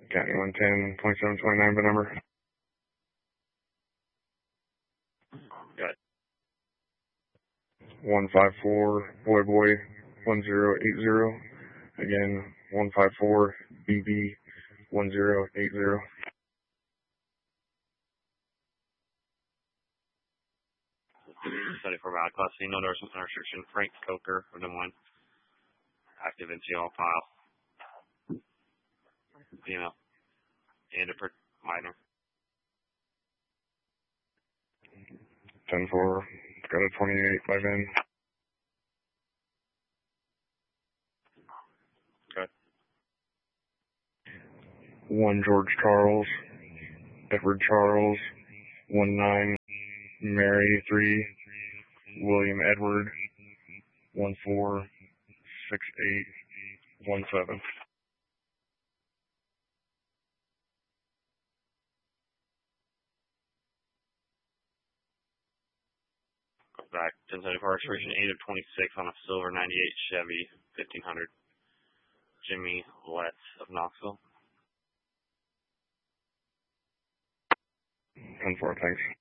County 110, 2729, the number. Got it. 154 Boy 1080. Again, 154 BB 1080. Study for valid class C, no endorsement, no restriction. Frank Coker of Des Moines. Active NCL file. Female. And a minor. 10-4, got a 28 by VIN. Okay. 1 George Charles, Edward Charles, 19 Mary 3, William Edward, 146817. Back. 1074 expiration 8 of 26 on a silver 98 Chevy 1500. Jimmy Letts of Knoxville. 10-4, thanks.